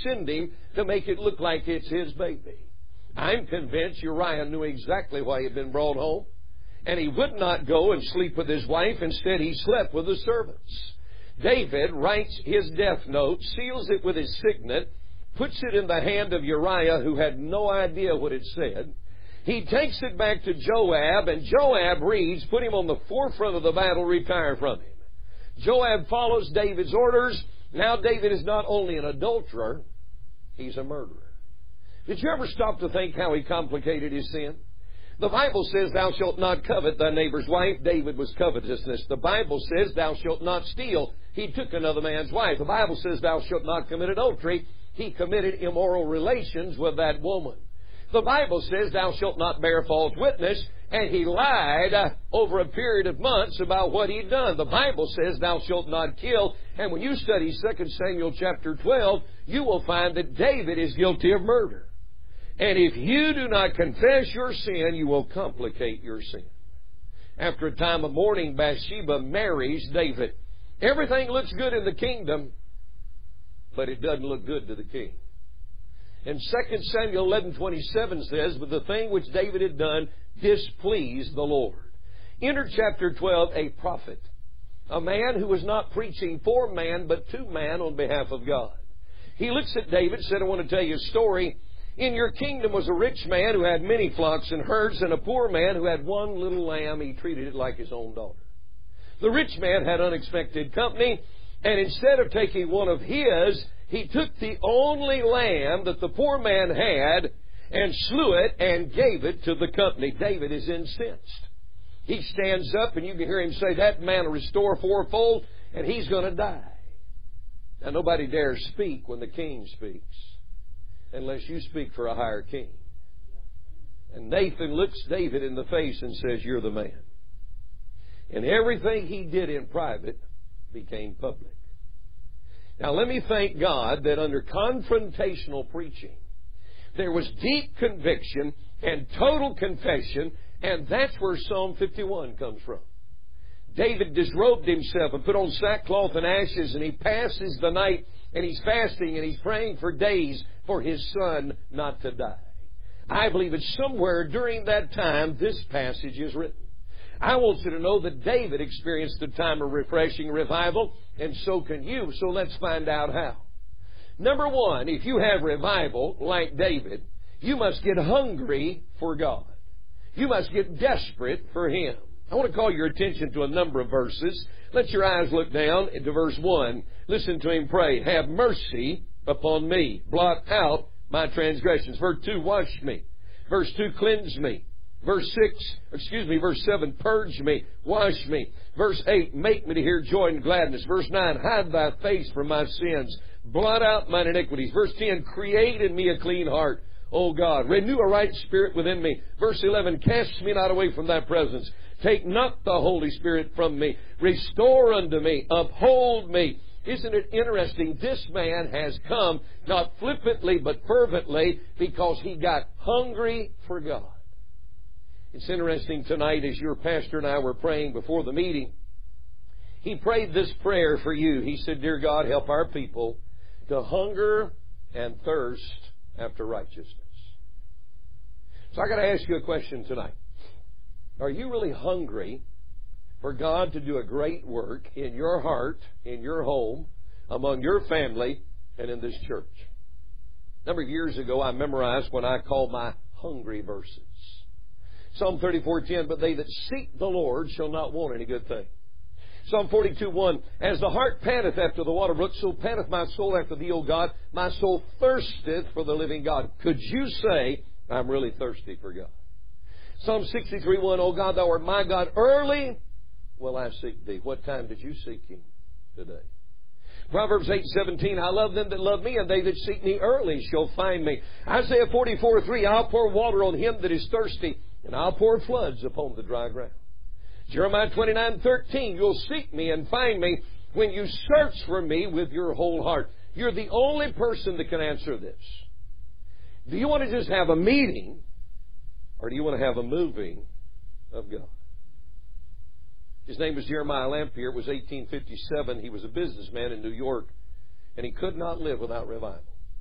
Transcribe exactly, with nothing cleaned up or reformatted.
send him to make it look like it's his baby. I'm convinced Uriah knew exactly why he had been brought home. And he would not go and sleep with his wife. Instead, he slept with the servants. David writes his death note, seals it with his signet, puts it in the hand of Uriah, who had no idea what it said. He takes it back to Joab, and Joab reads, put him on the forefront of the battle, retire from him. Joab follows David's orders. Now David is not only an adulterer, he's a murderer. Did you ever stop to think how he complicated his sin? The Bible says, thou shalt not covet thy neighbor's wife. David was covetousness. The Bible says, thou shalt not steal. He took another man's wife. The Bible says, thou shalt not commit adultery. He committed immoral relations with that woman. The Bible says, thou shalt not bear false witness. And he lied uh, over a period of months about what he'd done. The Bible says, thou shalt not kill. And when you study Second Samuel chapter twelve, you will find that David is guilty of murder. And if you do not confess your sin, you will complicate your sin. After a time of mourning, Bathsheba marries David. Everything looks good in the kingdom, but it doesn't look good to the king. And Second Samuel eleven twenty-seven says, but the thing which David had done displeased the Lord. Enter chapter twelve, a prophet, a man who was not preaching for man, but to man on behalf of God. He looks at David and said, I want to tell you a story. In your kingdom was a rich man who had many flocks and herds, and a poor man who had one little lamb. He treated it like his own daughter. The rich man had unexpected company, and instead of taking one of his, he took the only lamb that the poor man had and slew it and gave it to the company. David is incensed. He stands up, and you can hear him say, that man will restore fourfold, and he's going to die. Now, nobody dares speak when the king speaks, unless you speak for a higher king. And Nathan looks David in the face and says, you're the man. And everything he did in private became public. Now let me thank God that under confrontational preaching, there was deep conviction and total confession, and that's where Psalm fifty-one comes from. David disrobed himself and put on sackcloth and ashes, and he passes the night, and he's fasting, and he's praying for days for his son not to die. I believe it's somewhere during that time this passage is written. I want you to know that David experienced a time of refreshing revival, and so can you. So let's find out how. Number one, if you have revival like David, you must get hungry for God. You must get desperate for Him. I want to call your attention to a number of verses. Let your eyes look down into verse one. Listen to him pray. Have mercy upon me. Blot out my transgressions. Verse two, wash me. Verse two, cleanse me. Verse six, excuse me, verse seven, purge me, wash me. Verse eight, make me to hear joy and gladness. Verse nine, hide thy face from my sins. Blot out mine iniquities. Verse ten, create in me a clean heart, O God. Renew a right spirit within me. Verse eleven, cast me not away from thy presence. Take not the Holy Spirit from me. Restore unto me. Uphold me. Isn't it interesting? This man has come not flippantly but fervently because he got hungry for God. It's interesting tonight as your pastor and I were praying before the meeting, he prayed this prayer for you. He said, Dear God, help our people to hunger and thirst after righteousness. So I got to ask you a question tonight. Are you really hungry for God to do a great work in your heart, in your home, among your family, and in this church? A number of years ago, I memorized what I call my hungry verses. Psalm thirty-four ten, but they that seek the Lord shall not want any good thing. Psalm forty-two one, as the hart panteth after the water brook, so panteth my soul after thee, O God. My soul thirsteth for the living God. Could you say, I'm really thirsty for God? Psalm sixty-three one, O God, thou art my God. Early will I seek thee. What time did you seek Him today? Proverbs eight seventeen, I love them that love me, and they that seek me early shall find me. Isaiah forty-four three, I'll pour water on him that is thirsty, and I'll pour floods upon the dry ground. Jeremiah twenty-nine thirteen, you'll seek me and find me when you search for me with your whole heart. You're the only person that can answer this. Do you want to just have a meeting, or do you want to have a moving of God? His name was Jeremiah Lampier. It was eighteen fifty-seven. He was a businessman in New York, and he could not live without revival.